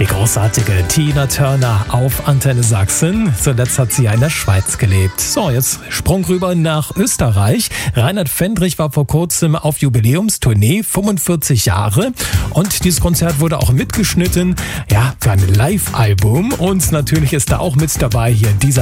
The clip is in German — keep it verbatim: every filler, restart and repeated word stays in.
Die großartige Tina Turner auf Antenne Sachsen. Zuletzt hat sie ja in der Schweiz gelebt. So, jetzt Sprung rüber nach Österreich. Reinhard Fendrich war vor kurzem auf Jubiläumstournee, fünfundvierzig Jahre. Und dieses Konzert wurde auch mitgeschnitten, ja, für ein Live-Album. Und natürlich ist da auch mit dabei hier dieser